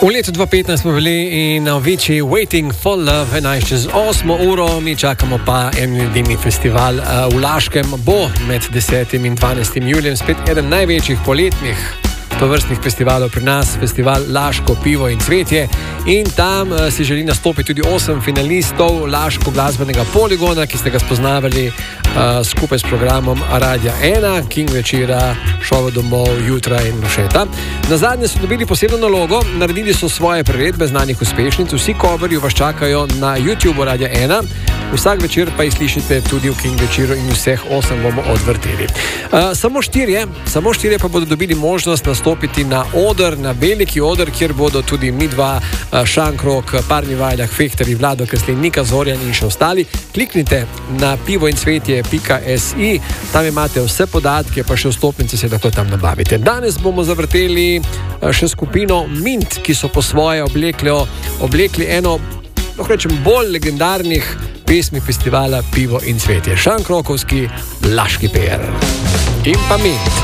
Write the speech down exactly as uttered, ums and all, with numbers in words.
V letu dva tisoč petnajst smo bili in na večji Waiting for Love, enajst čez osmo uro, mi čakamo pa en festival v Laškem. Bo med desetim in dvanajstim julijem spet eden največjih poletnih tovrstnih festivalov pri nas, festival Laško pivo in cvetje. In tam uh, si želi nastopiti tudi osem finalistov Laško glasbenega poligona, ki ste ga spoznavali uh, skupaj s programom Radia ena, King večera, šova domov, jutra in nošeta. Na zadnje so dobili posebno nalogo, naredili so svoje priredbe znanih uspešnic, vsi coverji vas čakajo na YouTubeu Radia ena, vsak večer pa jih slišite tudi v King večeru in vseh osem bomo odvrteli. Uh, samo štirje, samo štirje pa bodo dobili možnost nastopiti na oder, na veliki oder, kjer bodo tudi midva, Šankrok, Parni Valjak, Fehterji, Vlado Kreslin, Nika Zorjan in še ostali. Kliknite na pivoincvetje pika si, tam imate vse podatke, pa še vstopnice se lahko tam nabavite. Danes bomo zavrteli še skupino Mint, ki so po svoje oblekli, oblekli eno, lahko rečem, bolj legendarnih pesmi festivala Pivo in cvetje. Šankrokovski Laški P R. In pa Mint.